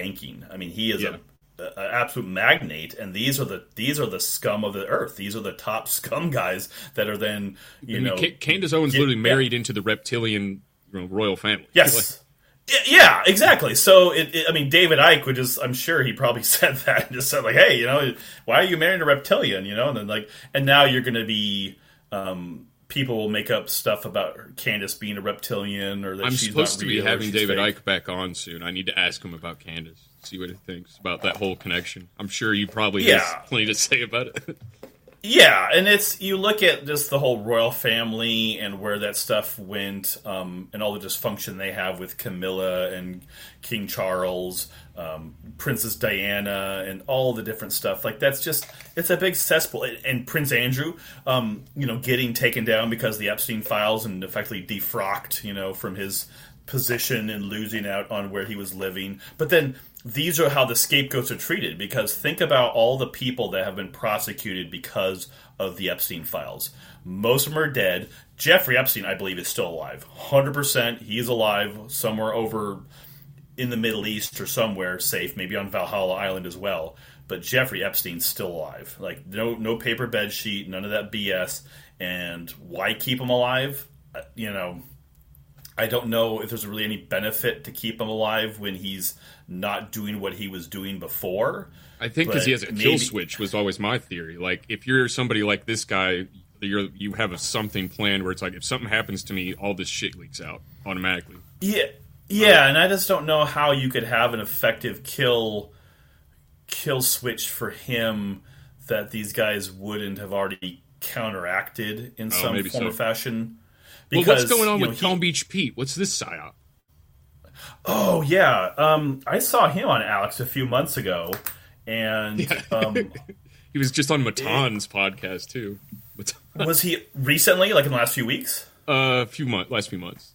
banking. I mean, he is Yeah. an absolute magnate, and these are the scum of the earth. These are the top scum guys that are then Candace Owens literally married into the reptilian royal family. Yes. Yeah, exactly. So, I mean, David Icke would I'm sure he probably said that and just said, like, hey, why are you marrying a reptilian, And then, and now you're going to be, people will make up stuff about Candace being a reptilian or that I'm she's supposed not to be real or having she's David fake. Icke back on soon. I need to ask him about Candace, see what he thinks about that whole connection. I'm sure he probably has plenty to say about it. Yeah, and you look at just the whole royal family and where that stuff went, and all the dysfunction they have with Camilla and King Charles, Princess Diana, and all the different stuff. Like, it's a big cesspool. And Prince Andrew, getting taken down because of the Epstein files and effectively defrocked, from his position and losing out on where he was living. But then these are how the scapegoats are treated, because think about all the people that have been prosecuted because of the Epstein files. Most of them are dead. Jeffrey Epstein, I believe, is still alive. 100%. He's alive somewhere over in the Middle East or somewhere safe, maybe on Valhalla Island as well. But Jeffrey Epstein's still alive. Like, no paper bed sheet, none of that BS. And why keep him alive? I don't know if there's really any benefit to keep him alive when he's not doing what he was doing before. I think because he has a kill switch was always my theory. Like, if you're somebody like this guy, you have something planned where it's like, if something happens to me, all this shit leaks out automatically. Yeah, and I just don't know how you could have an effective kill switch for him that these guys wouldn't have already counteracted in some form or fashion. Because, well, what's going on with Palm Beach Pete? What's this psyop? Oh, yeah. I saw him on Alex a few months ago, and he was just on Matan's podcast, too. Was he recently, like in the last few weeks? Last few months.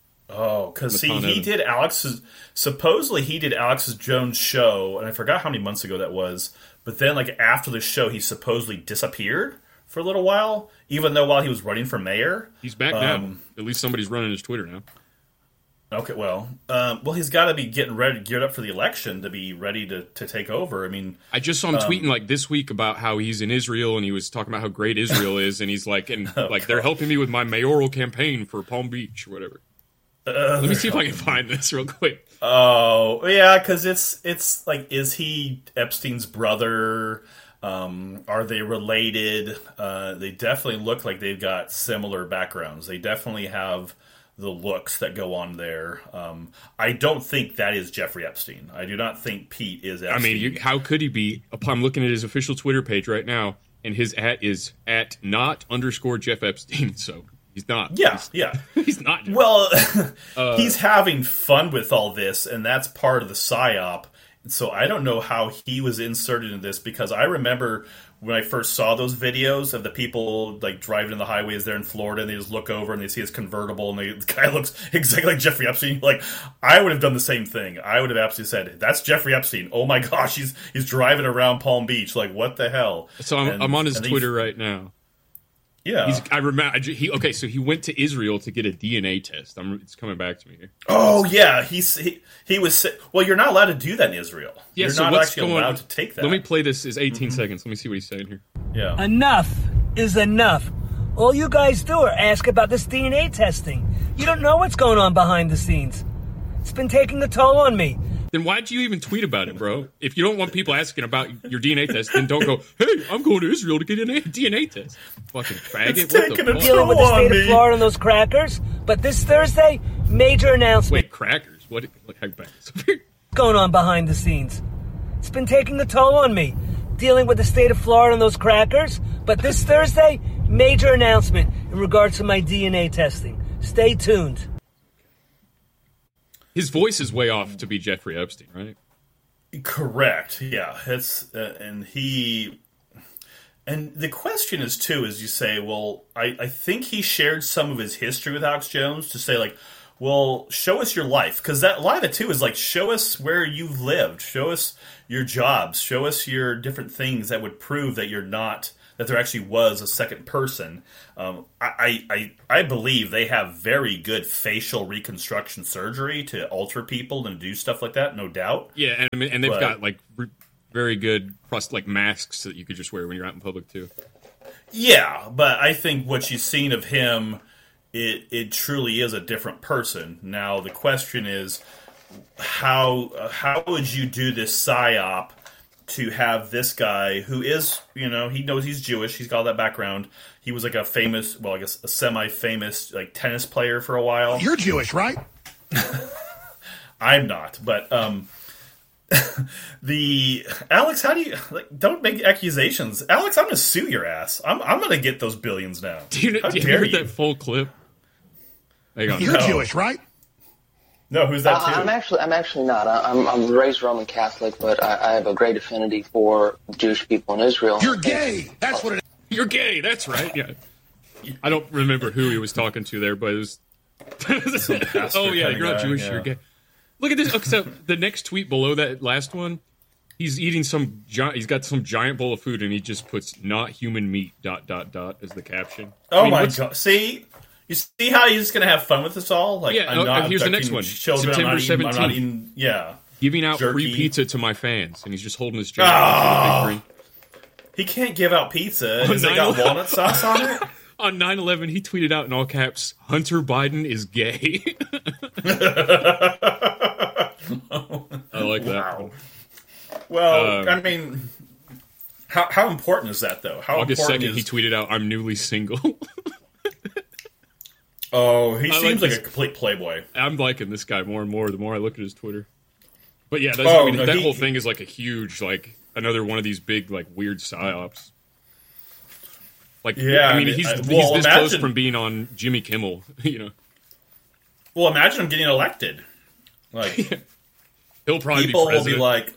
Oh, because he did supposedly he did Alex Jones' show, and I forgot how many months ago that was, but then like after the show, he supposedly disappeared for a little while, even though while he was running for mayor. He's back now. At least somebody's running his Twitter now. Okay, well, he's got to be geared up for the election to be ready to take over. I mean, I just saw him tweeting like this week about how he's in Israel, and he was talking about how great Israel is, and he's like, they're helping me with my mayoral campaign for Palm Beach or whatever. Let me see if I can find this real quick. Oh, yeah, because it's like, is he Epstein's brother? Are they related? They definitely look like they've got similar backgrounds. They definitely have the looks that go on there. I don't think that is Jeffrey Epstein. I do not think Pete is Epstein. I mean, how could he be? I'm looking at his official Twitter page right now, and his @ is @not_Jeff Epstein, so he's not. Yeah. He's not. Well, he's having fun with all this, and that's part of the psyop. So I don't know how he was inserted in this, because I remember when I first saw those videos of the people like driving in the highways there in Florida, and they just look over and they see his convertible, and the guy looks exactly like Jeffrey Epstein. Like, I would have done the same thing. I would have absolutely said, "That's Jeffrey Epstein. Oh my gosh, he's driving around Palm Beach. Like, what the hell?" So I'm on his Twitter right now. Yeah, I remember. So he went to Israel to get a DNA test. It's coming back to me here. Oh yeah, he was. Well, you're not allowed to do that in Israel. Yeah, you're so not what's actually allowed to take that. Let me play this. Is 18 seconds. Let me see what he's saying here. Yeah. Enough is enough. All you guys do are ask about this DNA testing. You don't know what's going on behind the scenes. It's been taking a toll on me. Then why'd you even tweet about it, bro? If you don't want people asking about your DNA test, then don't go, "Hey, I'm going to Israel to get a DNA test." Fucking faggot. It's taking a Dealing with the state of Florida and those crackers. But this Thursday, major announcement. Wait, crackers? What? How bad? Going on behind the scenes. It's been taking a toll on me. Dealing with the state of Florida and those crackers. But this Thursday, major announcement in regards to my DNA testing. Stay tuned. His voice is way off to be Jeffrey Epstein, right? Correct. Yeah, it's and the question is too, as you say, well, I think he shared some of his history with Alex Jones to say like, well, show us your life, because that line of too is like, show us where you've lived, show us your jobs, show us your different things that would prove that that there actually was a second person. I believe they have very good facial reconstruction surgery to alter people and do stuff like that, no doubt. Yeah, and they've got like very good like masks that you could just wear when you're out in public too. Yeah, but I think what you've seen of him, it truly is a different person. Now the question is, how would you do this psyop to have this guy who is, he knows he's Jewish, he's got all that background. He was like a famous, well, I guess a semi-famous like tennis player for a while. You're Jewish, right? I'm not, but Alex, how do you don't make accusations, Alex? I'm gonna sue your ass. I'm gonna get those billions now. Do you hear that full clip? You're Jewish, right? No, who's that too? I'm actually not. I'm raised Roman Catholic, but I have a great affinity for Jewish people in Israel. You're gay. That's what it is. You're gay. That's right. Yeah. I don't remember who he was talking to there, but it was. Oh yeah, you're not Jewish. Yeah. You're gay. Look at this. Okay, so the next tweet below that last one, he's eating he's got some giant bowl of food, and he just puts "not human meat." ... as the caption. Oh my god! See. You see how he's just going to have fun with us all? Like, yeah, here's the next one. September 17th. Yeah. Giving out free pizza to my fans. And he's just holding his giant He can't give out pizza. Has it got walnut sauce on it? On 9/11, he tweeted out in all caps, Hunter Biden is gay. I like that. Wow. Well, I mean, how important is that, though? August 2nd, he tweeted out, I'm newly single. Oh, he seems like a complete playboy. I'm liking this guy more and more the more I look at his Twitter. But yeah, that whole thing is like a huge, like, another one of these big, like, weird psyops. Like, yeah, I mean, he's this close from being on Jimmy Kimmel, Well, imagine him getting elected. Like, he'll probably people be president. Will be like,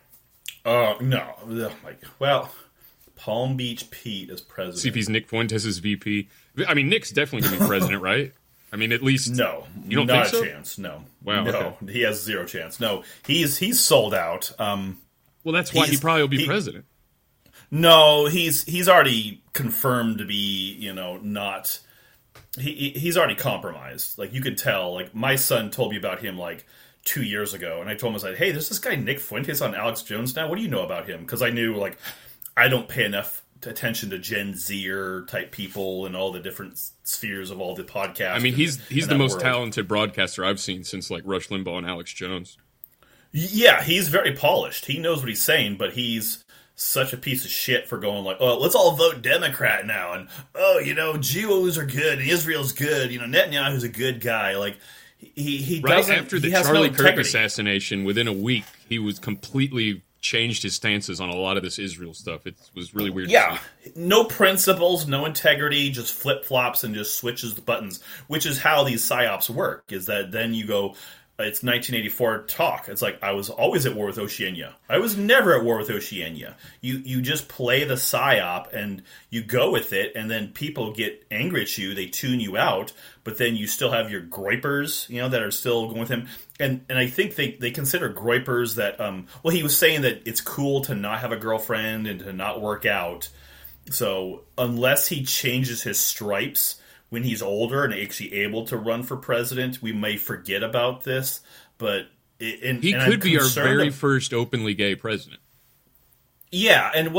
no. Like, well, Palm Beach Pete is president. CP's Nick Fuentes is VP. I mean, Nick's definitely going to be president, right? I mean, at least... No. You don't think so? Not a chance, no. Wow, no, okay. He has zero chance. No, he's sold out. Well, that's why he probably will be president. No, he's already confirmed to be, not... He's already compromised. Like, you could tell. Like, my son told me about him, like, 2 years ago, and I told him, I was like, hey, there's this guy Nick Fuentes on Alex Jones now. What do you know about him? Because I knew, like, I don't pay enough attention to Gen Zer type people and all the different spheres of all the podcasts. I mean, he's the most talented broadcaster I've seen since like Rush Limbaugh and Alex Jones. Yeah, he's very polished. He knows what he's saying, but he's such a piece of shit for going like, oh, let's all vote Democrat now, and Jews are good, and Israel's good, Netanyahu's a good guy. Like he right doesn't. After the Charlie Kirk assassination, within a week, he was completely changed his stances on a lot of this Israel stuff. It was really weird. Yeah, no principles, no integrity, just flip-flops and just switches the buttons, which is how these psyops work, is that then you go, it's 1984 talk. It's like, I was always at war with Oceania. I was never at war with Oceania. You just play the psyop and you go with it, and then people get angry at you, they tune you out, but then you still have your groypers, that are still going with him. And I think they consider groypers that, he was saying that it's cool to not have a girlfriend and to not work out. So unless he changes his stripes when he's older and actually able to run for president, we may forget about this. But he could be our very first openly gay president. Yeah, and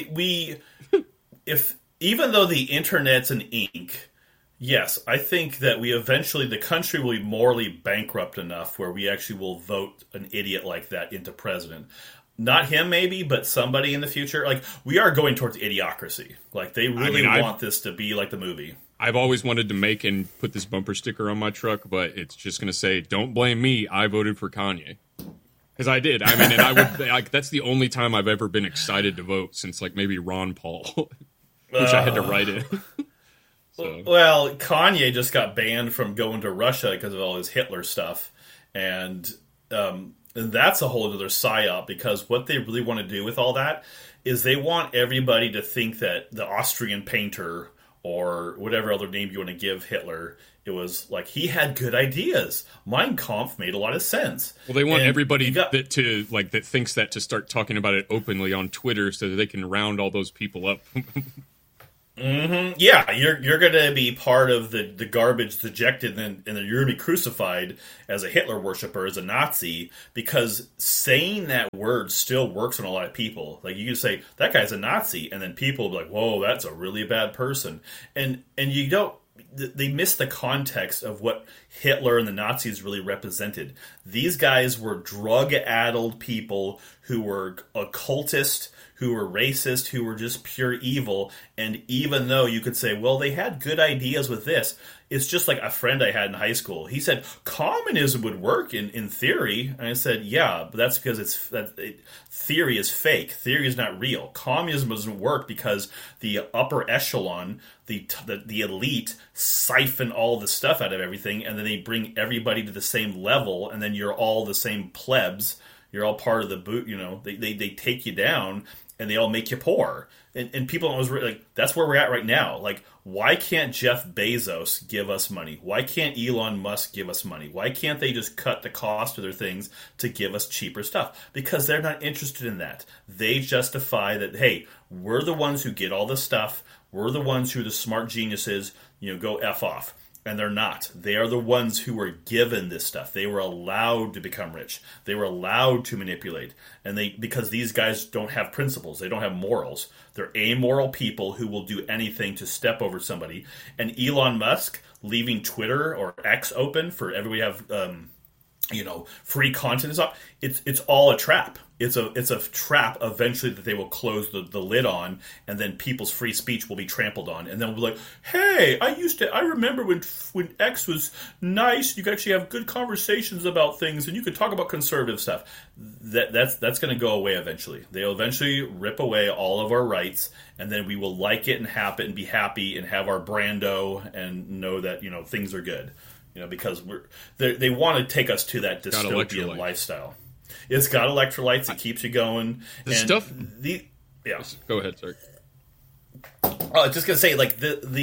even though the internet's an ink. Yes, I think that the country will be morally bankrupt enough where we actually will vote an idiot like that into president. Not him, maybe, but somebody in the future. Like, we are going towards idiocracy. Like, they really want this to be like the movie. I've always wanted to make and put this bumper sticker on my truck, but it's just going to say, don't blame me, I voted for Kanye. Because I did. I mean, and I would, that's the only time I've ever been excited to vote since, like, maybe Ron Paul, which I had to write in. So. Well, Kanye just got banned from going to Russia because of all his Hitler stuff. And that's a whole other psyop, because what they really want to do with all that is they want everybody to think that the Austrian painter or whatever other name you want to give Hitler, it was like he had good ideas. Mein Kampf made a lot of sense. Well, they want everybody that thinks that to start talking about it openly on Twitter so that they can round all those people up. Yeah, you're going to be part of the garbage dejected, and then you're going to be crucified as a Hitler worshiper, as a Nazi, because saying that word still works on a lot of people. Like, you can say, that guy's a Nazi, and then people will be like, whoa, that's a really bad person. And you don't, they miss the context of what Hitler and the Nazis really represented. These guys were drug-addled people who were occultist, who were racist, who were just pure evil. And even though you could say, well, they had good ideas with this, it's just like a friend I had in high school. He said communism would work in theory. And I said, yeah, but that's because theory is fake. Theory is not real. Communism doesn't work because the upper echelon, the elite, siphon all the stuff out of everything, and then they bring everybody to the same level, and then you're all the same plebs. You're all part of the boot. They take you down, and they all make you poor. And people always like, that's where we're at right now. Like, why can't Jeff Bezos give us money? Why can't Elon Musk give us money? Why can't they just cut the cost of their things to give us cheaper stuff? Because they're not interested in that. They justify that, hey, we're the ones who get all the stuff. We're the ones who are the smart geniuses. Go F off. And they're not. They are the ones who were given this stuff. They were allowed to become rich. They were allowed to manipulate. And because these guys don't have principles. They don't have morals. They're amoral people who will do anything to step over somebody. And Elon Musk leaving Twitter or X open for everybody to have free content and stuff. It's all a trap. It's a trap eventually that they will close the lid on, and then people's free speech will be trampled on, and then we'll be like, hey, I remember when X was nice, you could actually have good conversations about things, and you could talk about conservative stuff. That's going to go away eventually. They'll eventually rip away all of our rights, and then we will like it and have it and be happy and have our Brando and know that things are good. Because they want to take us to that dystopian lifestyle. It's got electrolytes. It keeps you going. Go ahead, sorry. I was just gonna say, like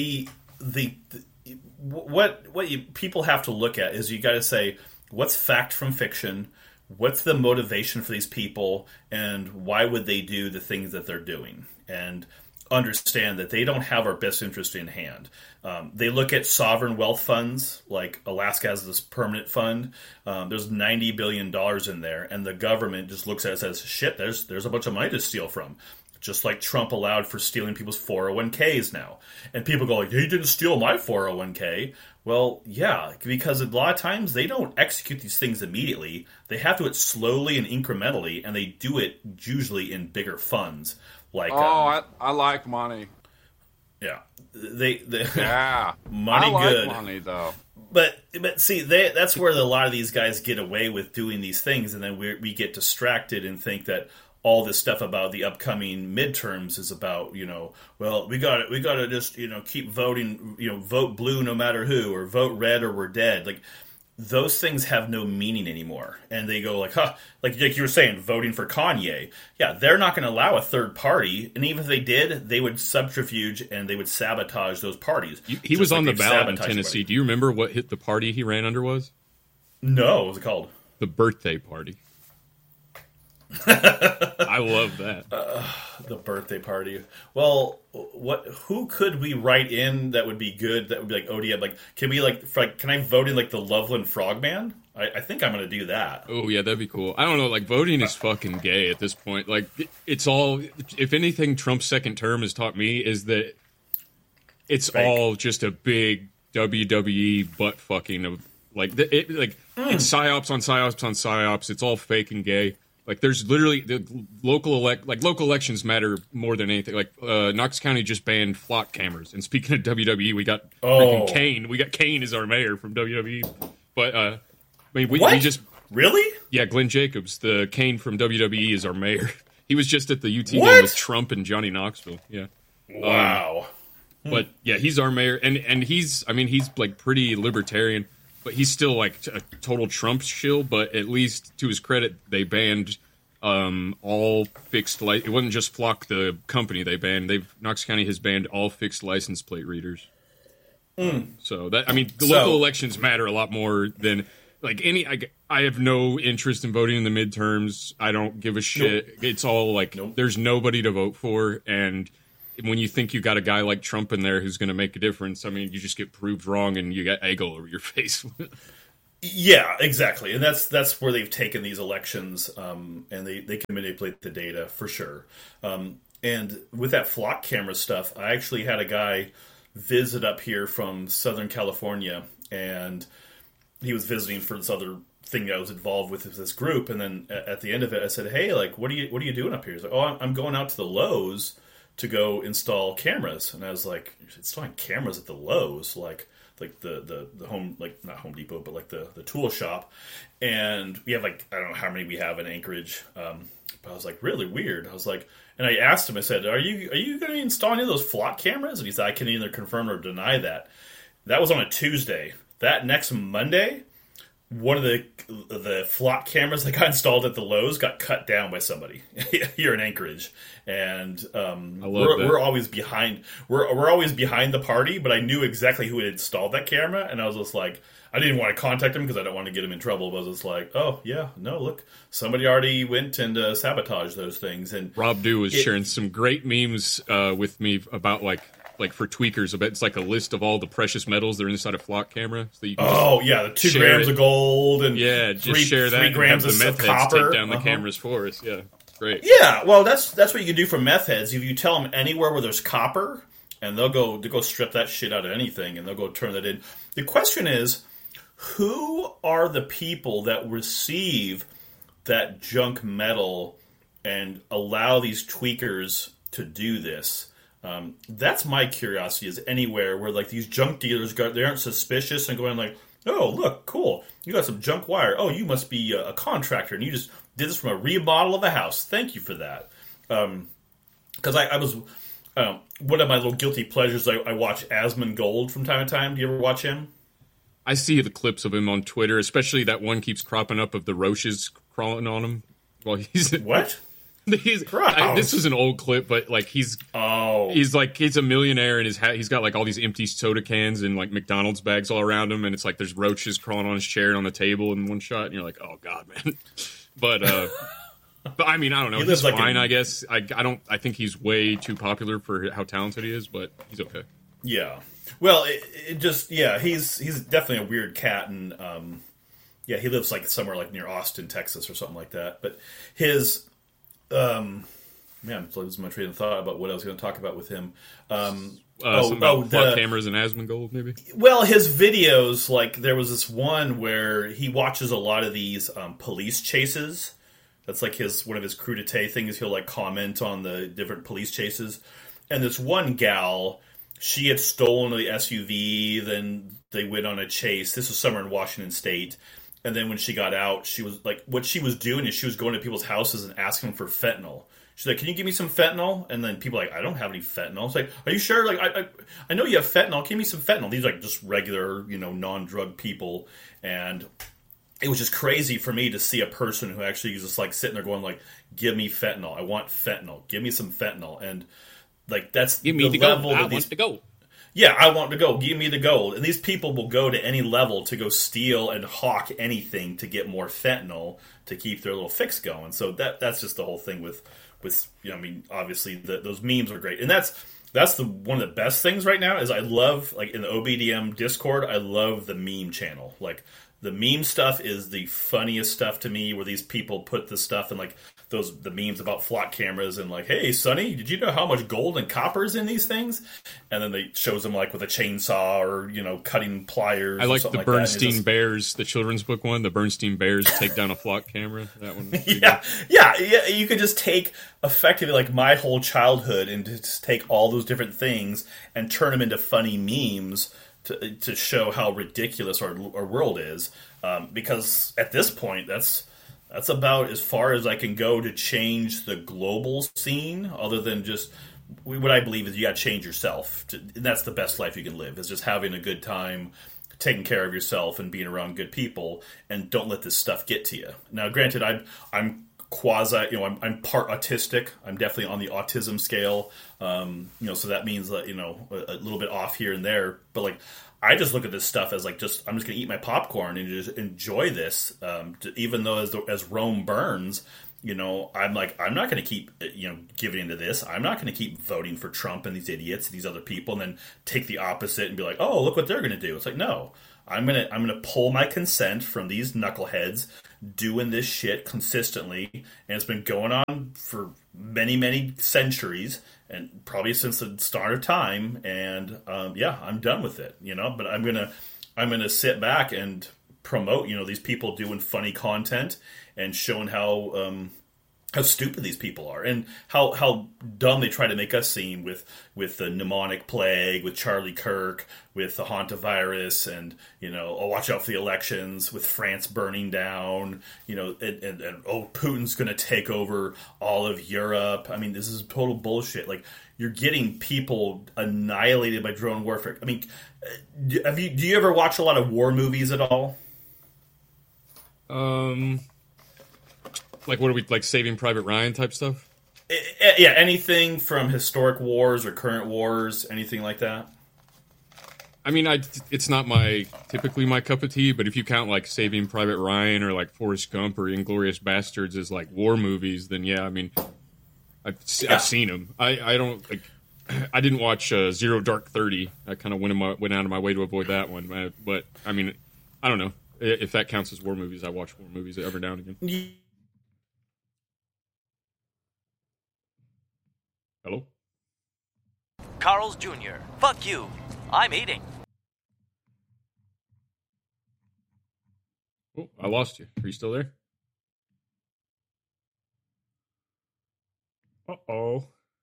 what people have to look at is you got to say what's fact from fiction, what's the motivation for these people, and why would they do the things that they're doing, and understand that they don't have our best interest in hand. They look at sovereign wealth funds, like Alaska has this permanent fund. There's $90 billion in there, and the government just looks at it and says, shit, there's a bunch of money to steal from. Just like Trump allowed for stealing people's 401ks now. And people go, like, he didn't steal my 401k. Well, yeah, because a lot of times they don't execute these things immediately. They have to do it slowly and incrementally, and they do it usually in bigger funds. Like, I like money. Yeah, money I like good. Money though. But see, that's where a lot of these guys get away with doing these things, and then we get distracted and think that all this stuff about the upcoming midterms is about well, we got to just keep voting, vote blue no matter who, or vote red or we're dead. Like, those things have no meaning anymore. And they go like, like you were saying, voting for Kanye. Yeah, they're not going to allow a third party. And even if they did, they would subterfuge and they would sabotage those parties. He was on the ballot in Tennessee. Do you remember what the party he ran under was? No, what was it called? The Birthday Party. I love that. The Birthday Party. Well, who could we write in that would be good? That would be like ODM. Like, can I vote in like the Loveland Frogman? I think I'm going to do that. Oh yeah, that'd be cool. I don't know. Like, voting is fucking gay at this point. Like, it's all. If anything, Trump's second term has taught me is that it's fake. All just a big WWE butt fucking of it's psyops on psyops on psyops. It's all fake and gay. Like, there's literally the local elections matter more than anything. Like, Knox County just banned flock cameras. And speaking of WWE, we got freaking Kane. We got Kane as our mayor from WWE. But we just really, yeah, Glenn Jacobs, the Kane from WWE, is our mayor. He was just at the UT game with Trump and Johnny Knoxville. Yeah, wow. But yeah, he's our mayor, and he's like pretty libertarian. But he's still like a total Trump shill. But at least to his credit, they banned all fixed it wasn't just Flock the company they banned. Knox County has banned all fixed license plate readers. So that local elections matter a lot more than like any. I have no interest in voting in the midterms. I don't give a shit. Nope. It's all like there's nobody to vote for, and when you think you got a guy like Trump in there who's going to make a difference, I mean, you just get proved wrong and you got egg all over your face. Yeah, exactly, and that's where they've taken these elections, and they can manipulate the data for sure. And with that flock camera stuff, I actually had a guy visit up here from Southern California, and he was visiting for this other thing that I was involved with this group. And then at the end of it, I said, "Hey, like, what are you doing up here?" He's like, "Oh, I'm going out to the Lowe's to go install cameras." And I was like, "You're installing cameras at the Lowe's, like the home, like not Home Depot, but like the tool shop." And we have like, I don't know how many we have in Anchorage, but I was like, really weird. I was like, and I asked him, I said, "Are you going to install any of those flock cameras?" And he said, "I can either confirm or deny that." That was on a Tuesday. That next Monday, one of the flock cameras that got installed at the Lowe's got cut down by somebody here in Anchorage, and we're always behind. We're always behind the party, but I knew exactly who had installed that camera, and I was just like, I didn't want to contact him because I don't want to get him in trouble. But I was just like, oh yeah, no, look, somebody already went and sabotaged those things. And Rob Dew was sharing some great memes with me about like for tweakers, I bet it's like a list of all the precious metals that are inside a flock camera. So you can the 2 grams of gold and share that. 3 grams of meth heads copper. Take down the cameras for us. Yeah, great. Yeah, well, that's what you can do for meth heads. If you tell them anywhere where there's copper, and they'll go strip that shit out of anything, and they'll go turn that in. The question is, who are the people that receive that junk metal and allow these tweakers to do this? That's my curiosity, is anywhere where like these junk dealers they aren't suspicious and going like, "Oh, look, cool, you got some junk wire. Oh, you must be a contractor and you just did this from a remodel of a house. Thank you for that." Because I was one of my little guilty pleasures. I watch Asmongold from time to time. Do you ever watch him? I see the clips of him on Twitter, especially that one keeps cropping up of the roaches crawling on him while he's what? This was an old clip, but like he's a millionaire and he's got like all these empty soda cans and like McDonald's bags all around him, and it's like there's roaches crawling on his chair and on the table in one shot, and you're like, oh god, man. But I mean, I don't know. He's like fine, I guess. I think he's way too popular for how talented he is, but he's okay. Yeah. Well, he's definitely a weird cat, and he lives like somewhere like near Austin, Texas, or something like that. But his I'm losing my train of thought about what I was going to talk about with him. Flock cameras and Asmongold, maybe. Well, his videos, like there was this one where he watches a lot of these police chases. That's like one of his crudité things. He'll like comment on the different police chases. And this one gal, she had stolen the SUV. Then they went on a chase. This was somewhere in Washington State. And then when she got out, she was like, what she was doing is she was going to people's houses and asking for fentanyl. She's like, "Can you give me some fentanyl?" And then people are like, "I don't have any fentanyl." It's like, "Are you sure? Like, I know you have fentanyl. Give me some fentanyl." These are like just regular, non-drug people. And it was just crazy for me to see a person who actually is just like sitting there going like, "Give me fentanyl. I want fentanyl. Give me some fentanyl." And like that's give me the level gold. I want the gold. Yeah, I want to go. Give me the gold. And these people will go to any level to go steal and hawk anything to get more fentanyl to keep their little fix going. So that's just the whole thing with obviously those memes are great. And that's one of the best things right now is I love, like in the OBDM Discord, I love the meme channel. Like the meme stuff is the funniest stuff to me, where these people put the stuff in like the memes about flock cameras and like, "Hey Sonny, did you know how much gold and copper is in these things?" And then they shows them like with a chainsaw or cutting pliers. I like the Bernstein Bears, the children's book one. The Bernstein Bears take down a flock camera. That one. Yeah. You could just take effectively like my whole childhood and just take all those different things and turn them into funny memes to show how ridiculous our world is. Because at this point, that's about as far as I can go to change the global scene, other than just what I believe is you got to change yourself. And that's the best life you can live, is just having a good time, taking care of yourself, and being around good people, and don't let this stuff get to you. Now, granted, I'm quasi, I'm part autistic. I'm definitely on the autism scale. So that means that, a little bit off here and there. But like, I just look at this stuff as like I'm just going to eat my popcorn and just enjoy this. Even though as Rome burns, I'm like, I'm not going to keep, giving into this. I'm not going to keep voting for Trump and these idiots, these other people, and then take the opposite and be like, oh, look what they're going to do. It's like, no, I'm gonna pull my consent from these knuckleheads doing this shit consistently, and it's been going on for many, many centuries, and probably since the start of time. And I'm done with it, But I'm gonna sit back and promote, these people doing funny content and showing how stupid these people are, and how dumb they try to make us seem with the pneumonic plague, with Charlie Kirk, with the hantavirus, and watch out for the elections, with France burning down, and Putin's going to take over all of Europe. I mean, this is total bullshit. Like, you're getting people annihilated by drone warfare. I mean, do you ever watch a lot of war movies at all? Like, what are we, like, Saving Private Ryan type stuff? Yeah, anything from historic wars or current wars, anything like that. I mean, it's not typically my cup of tea, but if you count, like, Saving Private Ryan or, like, Forrest Gump or Inglourious Bastards as, like, war movies, then, yeah, I mean, I've seen them. I don't, like, I didn't watch Zero Dark 30. I kind of went out of my way to avoid that one. But, I mean, I don't know. If that counts as war movies, I watch war movies every now and again. Hello? Carl's Jr. Fuck you. I'm eating. Oh, I lost you. Are you still there? Uh-oh.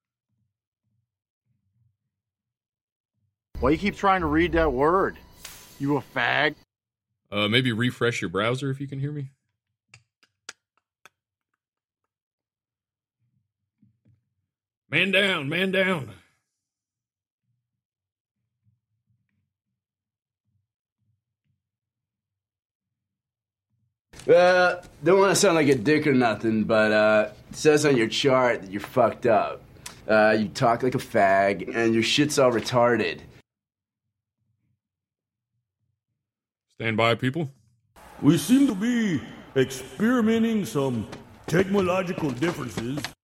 Why you keep trying to read that word? You a fag? Maybe refresh your browser if you can hear me. Man down, man down. Don't want to sound like a dick or nothing, but it says on your chart that you're fucked up. You talk like a fag, and your shit's all retarded. Stand by, people. We seem to be experimenting some technological differences.